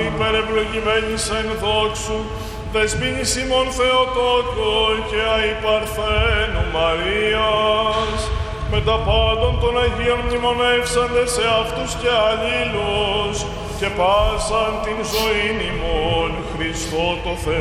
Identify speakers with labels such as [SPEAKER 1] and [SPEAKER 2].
[SPEAKER 1] υπερευλογημένης εν δόξου, δεσποίνης ημών Θεοτόκο και αϊπαρθένου Μαρίας, με τα πάντων των Αγίων μνημονεύσαντες σε αυτούς και αλλήλους, και πάσαν την ζωήν ημών Χριστό το Θεό.